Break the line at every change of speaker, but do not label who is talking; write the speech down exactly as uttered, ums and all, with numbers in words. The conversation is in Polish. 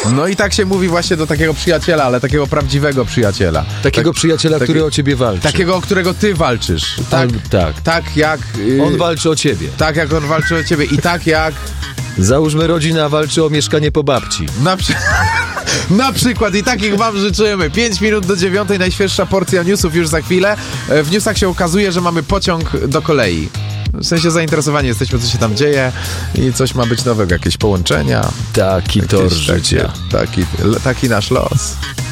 No i tak się mówi właśnie do takiego przyjaciela, ale takiego prawdziwego przyjaciela.
Takiego
tak,
przyjaciela,
taki,
który o ciebie walczy.
Takiego, o którego ty walczysz. Tak,
On, tak.
tak jak... Yy,
On walczy o ciebie.
Tak jak on walczy o ciebie i tak jak...
Załóżmy, rodzina walczy o mieszkanie po babci.
Na, przy... Na przykład i takich wam życzymy. pięć minut do dziewiątej, najświeższa porcja newsów już za chwilę. W newsach się okazuje, że mamy pociąg do kolei. W sensie zainteresowani jesteśmy, co się tam dzieje i coś ma być nowego, jakieś połączenia.
Taki tor życia.
Taki, taki nasz los.